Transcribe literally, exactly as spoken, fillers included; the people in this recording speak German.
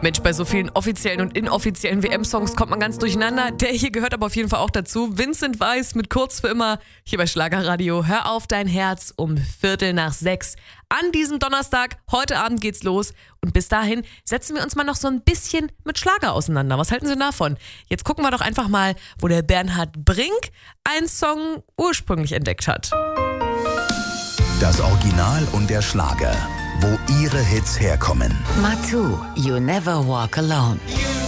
Mensch, bei so vielen offiziellen und inoffiziellen W M-Songs kommt man ganz durcheinander. Der hier gehört aber auf jeden Fall auch dazu. Vincent Weiss mit Kurz für immer hier bei Schlagerradio. Hör auf dein Herz um Viertel nach sechs. An diesem Donnerstag, heute Abend geht's los. Und bis dahin setzen wir uns mal noch so ein bisschen mit Schlager auseinander. Was halten Sie davon? Jetzt gucken wir doch einfach mal, wo der Bernhard Brink einen Song ursprünglich entdeckt hat. Das Original und der Schlager. Wo ihre Hits herkommen. Matu, You Never Walk Alone. You